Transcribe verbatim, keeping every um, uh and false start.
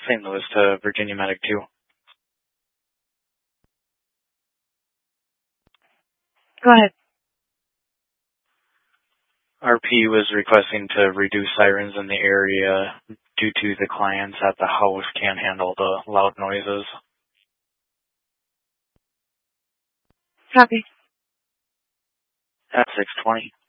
Saint Louis to Virginia Medic two. Go ahead. R P was requesting to reduce sirens in the area due to the clients at the house can't handle the loud noises. Copy. At six twenty.